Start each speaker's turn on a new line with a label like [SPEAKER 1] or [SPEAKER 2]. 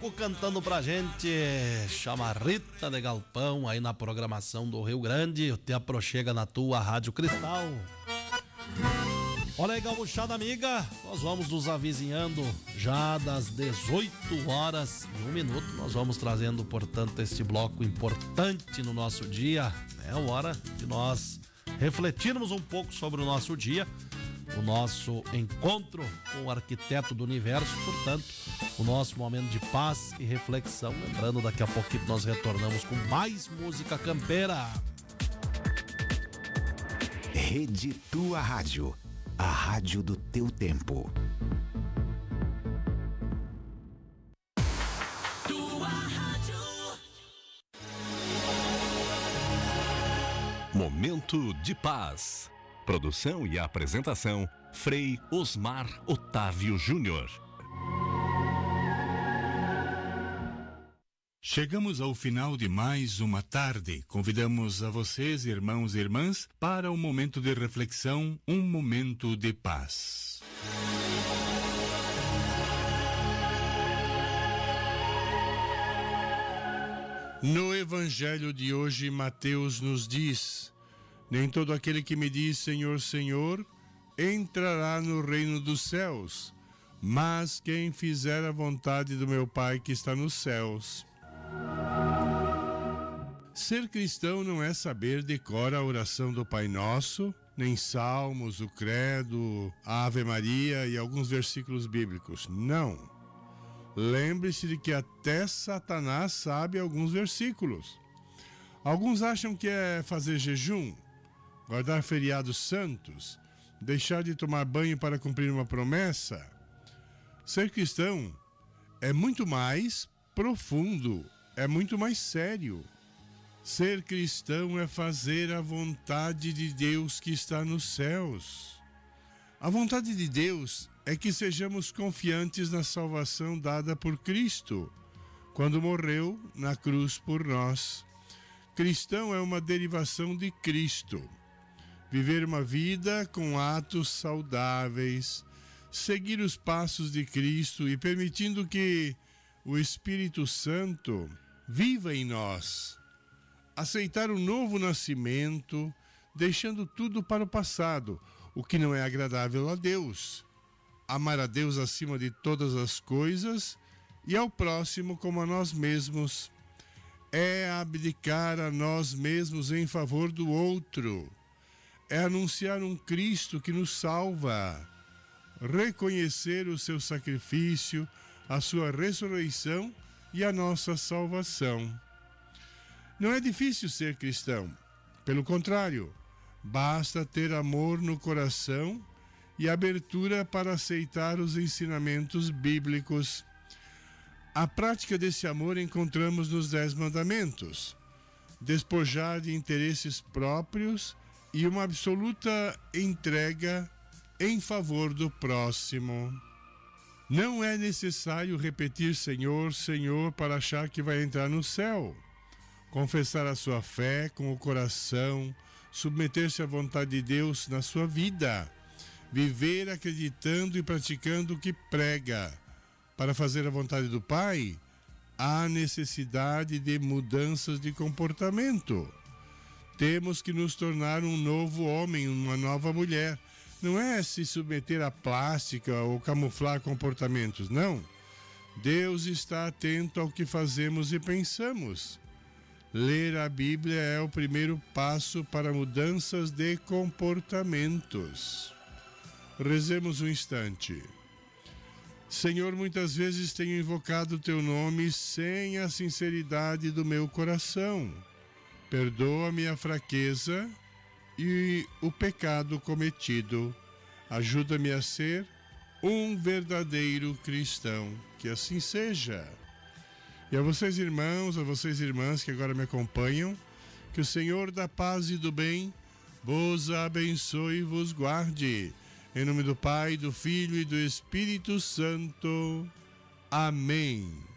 [SPEAKER 1] Toco cantando pra gente, Chamarrita de Galpão, aí na programação do Rio Grande, te aproxega na tua Rádio Cristal. Olha aí, gauchada amiga, nós vamos nos avizinhando já das 18 horas e 1 minuto, nós vamos trazendo, portanto, este bloco importante no nosso dia. É hora de nós refletirmos um pouco sobre o nosso dia, o nosso encontro com o arquiteto do universo, portanto, o nosso momento de paz e reflexão. Lembrando, daqui a pouquinho nós retornamos com mais música campeira.
[SPEAKER 2] Rede Tua Rádio, a rádio do teu tempo.
[SPEAKER 3] Tua Rádio.
[SPEAKER 4] Momento de paz. Produção e apresentação, Frei Osmar Otávio Júnior.
[SPEAKER 5] Chegamos ao final de mais uma tarde. Convidamos a vocês, irmãos e irmãs, para um momento de reflexão, um momento de paz. No Evangelho de hoje, Mateus nos diz: nem todo aquele que me diz Senhor, Senhor, entrará no reino dos céus, mas quem fizer a vontade do meu Pai que está nos céus. Ser cristão não é saber de cor a oração do Pai Nosso, nem Salmos, o Credo, a Ave Maria e alguns versículos bíblicos. Não. Lembre-se de que até Satanás sabe alguns versículos. Alguns acham que é fazer jejum, guardar feriados santos, deixar de tomar banho para cumprir uma promessa. Ser cristão é muito mais profundo, é muito mais sério. Ser cristão é fazer a vontade de Deus que está nos céus. A vontade de Deus é que sejamos confiantes na salvação dada por Cristo, quando morreu na cruz por nós. Cristão é uma derivação de Cristo. Viver uma vida com atos saudáveis, seguir os passos de Cristo e permitindo que o Espírito Santo viva em nós. Aceitar um novo nascimento, deixando tudo para o passado, o que não é agradável a Deus. Amar a Deus acima de todas as coisas e ao próximo como a nós mesmos. É abdicar a nós mesmos em favor do outro. É anunciar um Cristo que nos salva. Reconhecer o seu sacrifício, a sua ressurreição e a nossa salvação. Não é difícil ser cristão. Pelo contrário, basta ter amor no coração e abertura para aceitar os ensinamentos bíblicos. A prática desse amor encontramos nos 10 mandamentos. Despojar de interesses próprios e uma absoluta entrega em favor do próximo. Não é necessário repetir Senhor, Senhor para achar que vai entrar no céu. Confessar a sua fé com o coração, submeter-se à vontade de Deus na sua vida, viver acreditando e praticando o que prega. Para fazer a vontade do Pai, há necessidade de mudanças de comportamento. Temos que nos tornar um novo homem, uma nova mulher. Não é se submeter à plástica ou camuflar comportamentos, não. Deus está atento ao que fazemos e pensamos. Ler a Bíblia é o primeiro passo para mudanças de comportamentos. Rezemos um instante. Senhor, muitas vezes tenho invocado o teu nome sem a sinceridade do meu coração. Perdoa-me a fraqueza e o pecado cometido. Ajuda-me a ser um verdadeiro cristão. Que assim seja. E a vocês, irmãos, a vocês, irmãs que agora me acompanham, que o Senhor da paz e do bem vos abençoe e vos guarde. Em nome do Pai, do Filho e do Espírito Santo. Amém.